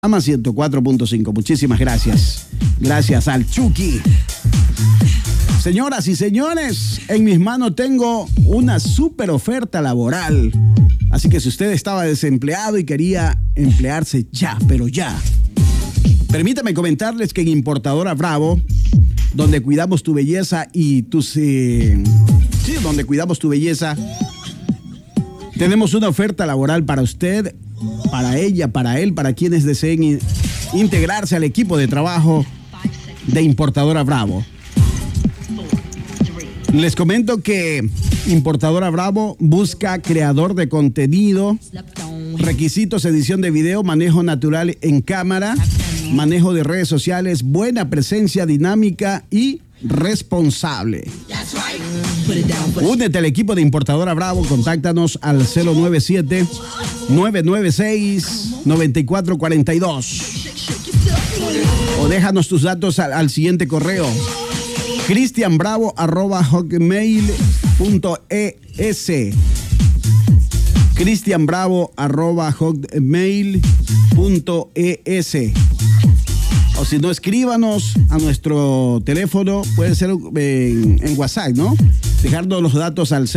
Ama 104.5. Muchísimas gracias. Gracias al Chucky. Señoras y señores, en mis manos tengo una súper oferta laboral. Así que si usted estaba desempleado y quería emplearse ya, pero ya. Permítame comentarles que en Importadora Bravo, donde cuidamos tu belleza y donde cuidamos tu belleza, tenemos una oferta laboral para usted, para ella, para él, para quienes deseen integrarse al equipo de trabajo de Importadora Bravo. Les comento que Importadora Bravo busca creador de contenido, requisitos: edición de video, manejo natural en cámara, manejo de redes sociales, buena presencia dinámica y responsable. Únete al equipo de Importadora Bravo, contáctanos al 097-996-9442 o déjanos tus datos al siguiente correo: cristianbravo@hotmail.es cristianbravo@hotmail.es. O si no, escríbanos a nuestro teléfono, puede ser en WhatsApp, ¿no? Dejarnos los datos al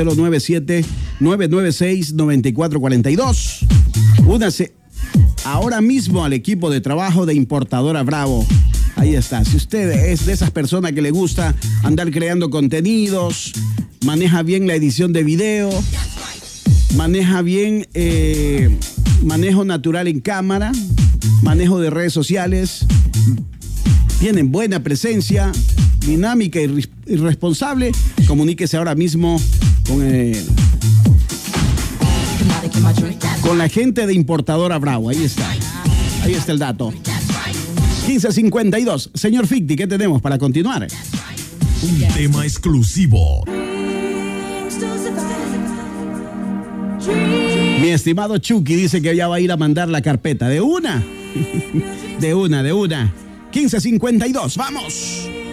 097-996-9442. Únase ahora mismo al equipo de trabajo de Importadora Bravo. Ahí está. Si usted es de esas personas que le gusta andar creando contenidos, maneja bien la edición de video, maneja bien manejo natural en cámara, manejo de redes sociales, tienen buena presencia, dinámica y responsable, comuníquese ahora mismo con la gente de Importadora Bravo. Ahí está el dato. 1552. Señor Ficti, ¿qué tenemos para continuar? Un tema exclusivo. Mi estimado Chucky dice que ya va a ir a mandar la carpeta. ¿De una? De una. 1552, ¡vamos!